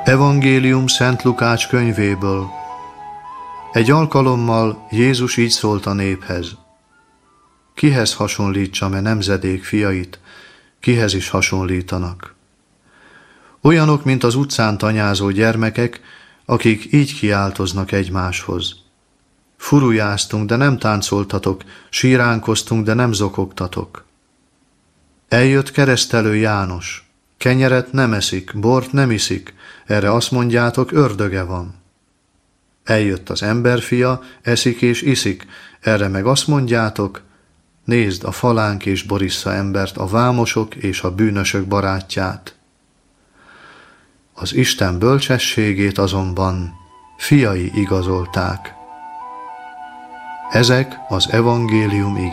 Evangélium Szent Lukács könyvéből. Egy alkalommal Jézus így szólt a néphez. Kihez hasonlítsam-e nemzedék fiait, kihez is hasonlítanak? Olyanok, mint az utcán tanyázó gyermekek, akik így kiáltoznak egymáshoz. Furujáztunk, de nem táncoltatok, síránkoztunk, de nem zokogtatok. Eljött keresztelő János. Kenyeret nem eszik, bort nem iszik, erre azt mondjátok, ördöge van. Eljött az emberfia, eszik és iszik, erre meg azt mondjátok, nézd, a falánk és borissza embert, a vámosok és a bűnösök barátját. Az Isten bölcsességét azonban fiai igazolták. Ezek az evangélium igéi.